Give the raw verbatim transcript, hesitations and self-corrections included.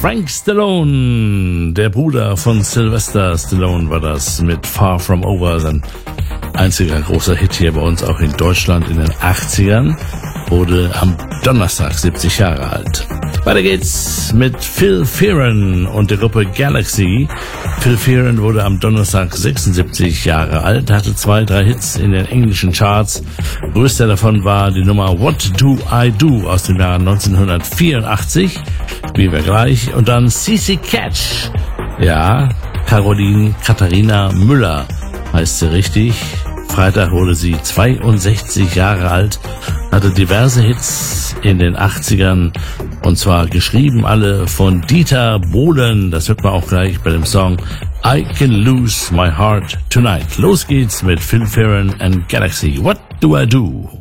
Frank Stallone, der Bruder von Sylvester Stallone war das mit Far From Over, sein einziger großer Hit hier bei uns, auch in Deutschland in den achtzigern, wurde am Donnerstag siebzig Jahre alt. Weiter geht's mit Phil Fearon und der Gruppe Galaxy. Phil Fearon wurde am Donnerstag sechsundsiebzig Jahre alt, hatte zwei, drei Hits in den englischen Charts. Größter davon war die Nummer What Do I Do aus dem Jahr neunzehnhundertvierundachtzig, wie wir gleich. Und dann C C Catch, ja, Caroline Katharina Müller heißt sie richtig. Freitag wurde sie zweiundsechzig Jahre alt, hatte diverse Hits in den achtzigern und zwar geschrieben alle von Dieter Bohlen. Das hört man auch gleich bei dem Song I Can Lose My Heart Tonight. Los geht's mit Phil Fearon and Galaxy. What do I do?